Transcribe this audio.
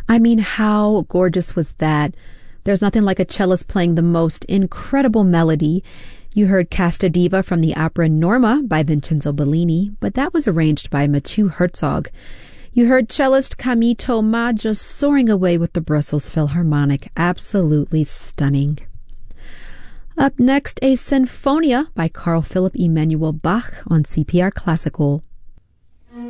I mean, how gorgeous was that? There's nothing like a cellist playing the most incredible melody. You heard Casta Diva from the opera Norma by Vincenzo Bellini, but that was arranged by Mathieu Herzog. You heard cellist Camille Thomas just soaring away with the Brussels Philharmonic. Absolutely stunning. Up next, a Sinfonia by Carl Philipp Emanuel Bach on CPR Classical.